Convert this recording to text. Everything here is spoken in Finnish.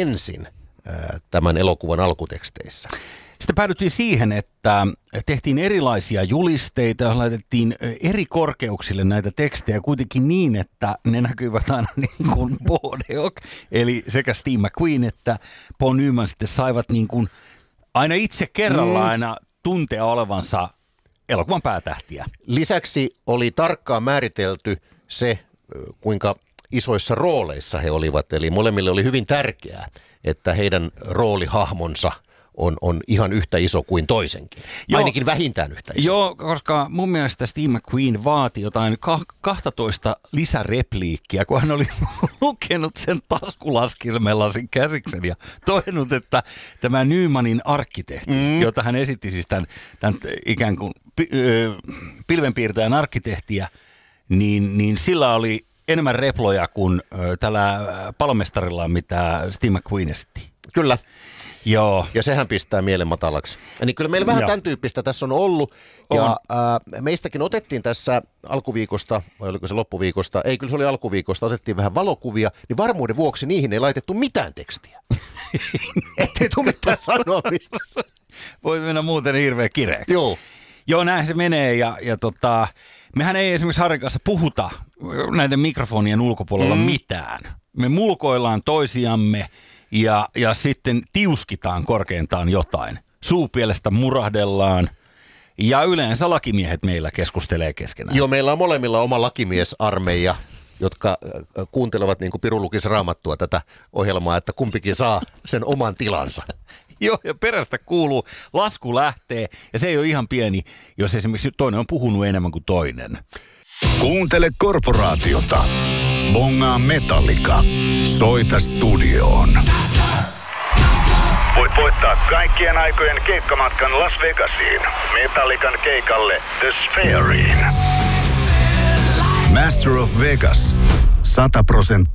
ensin tämän elokuvan alkuteksteissä? Sitten päädyttiin siihen, että tehtiin erilaisia julisteita ja laitettiin eri korkeuksille näitä tekstejä kuitenkin niin, että ne näkyvät aina niin kuin Bordeaux, eli sekä Steve McQueen että Paul Newman sitten saivat niin kuin aina itse kerrallaan aina tuntea olevansa elokuvan päätähtiä. Lisäksi oli tarkkaan määritelty se, kuinka isoissa rooleissa he olivat, eli molemmille oli hyvin tärkeää, että heidän roolihahmonsa on ihan yhtä iso kuin toisenkin. Ainakin vähintään yhtä iso. Joo, koska mun mielestä Steve McQueen vaati jotain 12 lisärepliikkiä, kun hän oli lukenut sen taskulaskilmella sen käsiksen ja todennut, että tämä Newmanin arkkitehti, jota hän esitti siis tämän ikään kuin pilvenpiirtäjän arkkitehtiä, niin sillä oli enemmän reploja kuin tällä palomestarilla, mitä Steve McQueen esitti. Kyllä. Joo. Ja sehän pistää mielen matalaksi. Eli kyllä meillä vähän tämän tyyppistä tässä on ollut. Ja meistäkin otettiin tässä alkuviikosta, vai oliko se loppuviikosta, ei kyllä se oli alkuviikosta, otettiin vähän valokuvia, niin varmuuden vuoksi niihin ei laitettu mitään tekstiä. Ettei tule mitään sanomista. Voi mennä muuten hirveän kireeksi. Joo, näin se menee ja mehän ei esimerkiksi Harrin kanssa puhuta näiden mikrofonien ulkopuolella mitään. Me mulkoillaan toisiamme ja sitten tiuskitaan korkeintaan jotain. Suupielestä murahdellaan ja yleensä lakimiehet meillä keskustelee keskenään. Joo, meillä on molemmilla oma lakimiesarmeija, jotka kuuntelevat niin kuin Piru lukisi Raamattua tätä ohjelmaa, että kumpikin saa sen oman tilansa. Joo, ja perästä kuuluu, lasku lähtee, ja se ei ole ihan pieni, jos esimerkiksi toinen on puhunut enemmän kuin toinen. Kuuntele Korporaatiota. Bongaa Metallica. Soita studioon. Voit voittaa kaikkien aikojen keikkamatkan Las Vegasiin. Metallican keikalle The Sphereiin. Master of Vegas. 100%